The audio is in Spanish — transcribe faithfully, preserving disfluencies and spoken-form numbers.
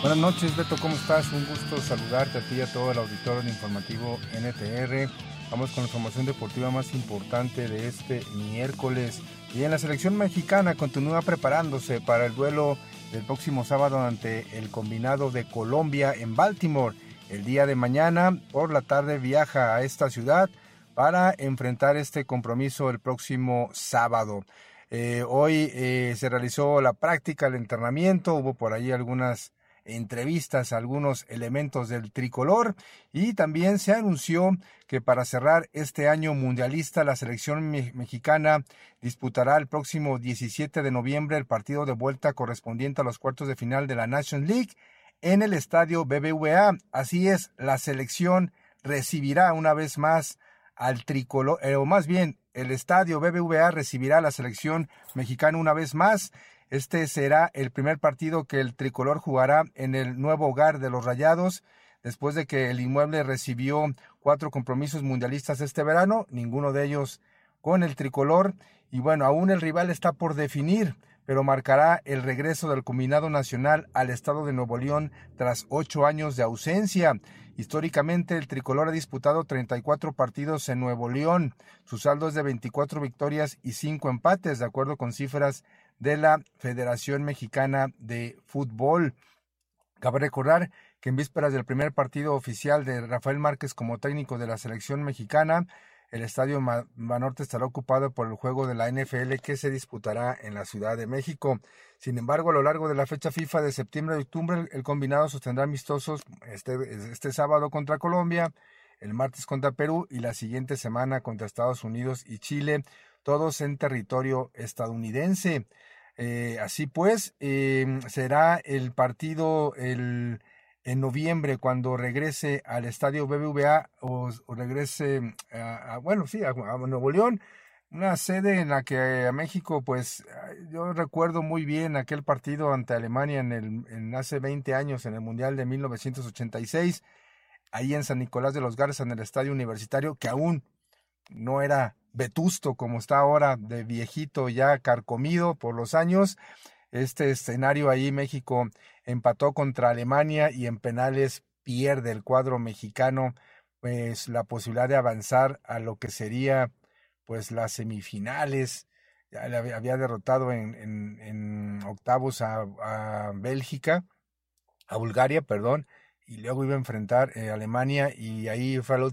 Buenas noches, Beto, ¿cómo estás? Un gusto saludarte a ti y a todo el auditorio de Informativo N T R. Vamos con la información deportiva más importante de este miércoles. Y en la selección mexicana continúa preparándose para el duelo del próximo sábado ante el combinado de Colombia en Baltimore. El día de mañana, por la tarde, viaja a esta ciudad para enfrentar este compromiso el próximo sábado. Eh, hoy eh, se realizó la práctica, el entrenamiento, hubo por ahí algunas entrevistas a algunos elementos del tricolor y también se anunció que para cerrar este año mundialista la selección me- mexicana disputará el próximo diecisiete de noviembre el partido de vuelta correspondiente a los cuartos de final de la Nations League en el estadio B B V A. Así es, la selección recibirá una vez más al tricolor, eh, o más bien el estadio B B V A recibirá a la selección mexicana una vez más. Este será el primer partido que el tricolor jugará en el nuevo hogar de los Rayados, después de que el inmueble recibió cuatro compromisos mundialistas este verano, ninguno de ellos con el tricolor. Y bueno, aún el rival está por definir, pero marcará el regreso del combinado nacional al estado de Nuevo León tras ocho años de ausencia. Históricamente, el tricolor ha disputado treinta y cuatro partidos en Nuevo León. Su saldo es de veinticuatro victorias y cinco empates, de acuerdo con cifras de la Federación Mexicana de Fútbol. Cabe recordar que en vísperas del primer partido oficial de Rafael Márquez como técnico de la selección mexicana, el estadio Banorte estará ocupado por el juego de la N F L que se disputará en la Ciudad de México. Sin embargo, a lo largo de la fecha FIFA de septiembre y octubre, el combinado sostendrá amistosos este, este sábado contra Colombia, el martes contra Perú y la siguiente semana contra Estados Unidos y Chile, todos en territorio estadounidense. Eh, así pues, eh, será el partido el, en noviembre cuando regrese al estadio B B V A o, o regrese a, a, bueno, sí, a, a Nuevo León, una sede en la que a México, pues yo recuerdo muy bien aquel partido ante Alemania en, el, en hace veinte años en el Mundial de mil novecientos ochenta y seis, ahí en San Nicolás de los Garza, en el estadio universitario, que aún no era vetusto como está ahora, de viejito ya carcomido por los años. Este escenario ahí México empató contra Alemania y en penales pierde el cuadro mexicano pues la posibilidad de avanzar a lo que sería pues las semifinales. Ya le había, había derrotado en, en, en octavos a, a Bélgica, a Bulgaria, perdón, y luego iba a enfrentar eh, a Alemania y ahí fue la